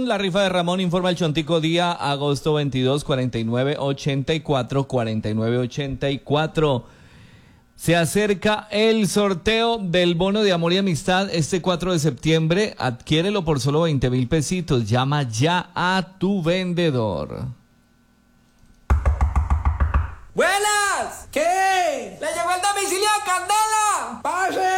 Ramón, la rifa de Ramón, informa el Chontico día, agosto 22, 4984. Se acerca el sorteo del bono de amor y amistad este 4 de septiembre. Adquiérelo por solo 20.000 pesitos. Llama ya a tu vendedor. ¡Buenas! ¿Qué? ¡Le llegó el domicilio de Candela! ¡Pase!